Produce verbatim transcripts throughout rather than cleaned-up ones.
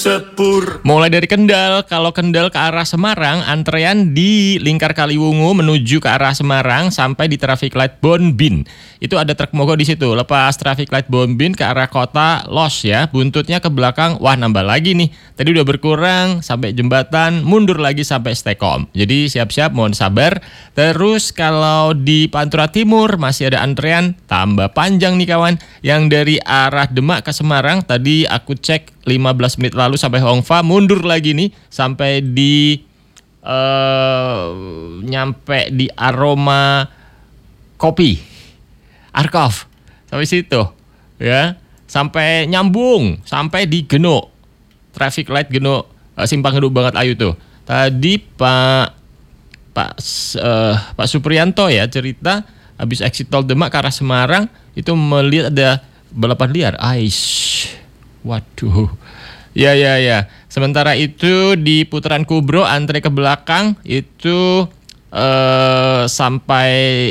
sepur. Mulai dari Kendal, kalau Kendal ke arah Semarang, antrean di Lingkar Kaliwungu menuju ke arah Semarang sampai di traffic light Bonbin. Itu ada truk mogok di situ. Lepas traffic light Bonbin ke arah kota los ya, buntutnya ke belakang, wah nambah lagi nih. Tadi udah berkurang sampai jembatan, mundur lagi sampai Stekom. Jadi siap-siap, mohon sabar. Terus kalau di Pantura Timur masih ada antrean tambah panjang nih kawan. Yang dari arah Demak ke Semarang tadi aku cek lima belas menit lalu sampai Hongfa, mundur lagi nih sampai di uh, nyampe di Aroma Kopi Arkov sampai situ ya, sampai nyambung sampai di Geno traffic light Geno, uh, simpang Gedung banget ayu tuh. Tadi Pak Pak uh, Pak Supriyanto ya cerita habis exit tol Demak ke arah Semarang itu melihat ada balapan liar. Aish. Waduh. Ya ya ya. Sementara itu di putaran Kubro antre ke belakang itu eh, sampai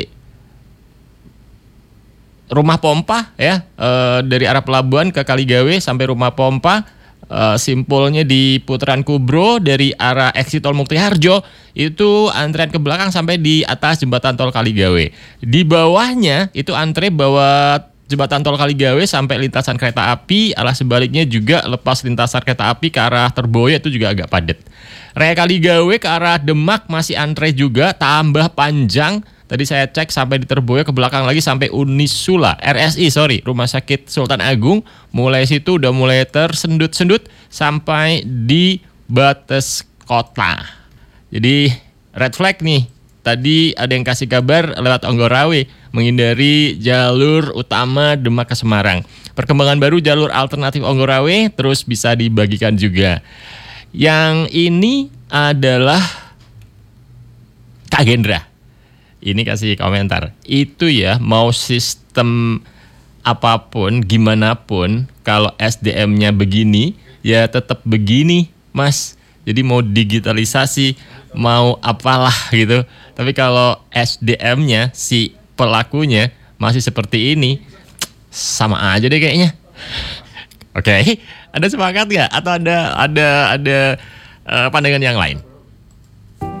Rumah Pompa ya, eh, dari arah pelabuhan ke Kaligawe sampai Rumah Pompa. Uh, simpulnya di putaran Kubro dari arah exit tol Muktiharjo itu antrean ke belakang sampai di atas jembatan tol Kaligawe. Di bawahnya itu antre bawa jembatan tol Kaligawe sampai lintasan kereta api, arah sebaliknya juga lepas lintasan kereta api ke arah Terboyo itu juga agak padat. Raya Kaligawe ke arah Demak masih antre juga, tambah panjang. Tadi saya cek sampai di Terboyo, ke belakang lagi sampai Unisula, R S I sorry, Rumah Sakit Sultan Agung. Mulai situ udah mulai tersendut-sendut sampai di batas kota. Jadi red flag nih. Tadi ada yang kasih kabar lewat Onggorawe menghindari jalur utama Demak ke Semarang. Perkembangan baru jalur alternatif Onggorawe terus bisa dibagikan juga. Yang ini adalah Kak Gendra. Ini kasih komentar. Itu ya mau sistem apapun, gimana pun, kalau S D M-nya begini, ya tetap begini, Mas. Jadi mau digitalisasi, mau apalah gitu. Tapi kalau S D M-nya, si pelakunya masih seperti ini, sama aja deh kayaknya. Oke, okay. Ada sepakat nggak? Atau ada ada ada uh, pandangan yang lain?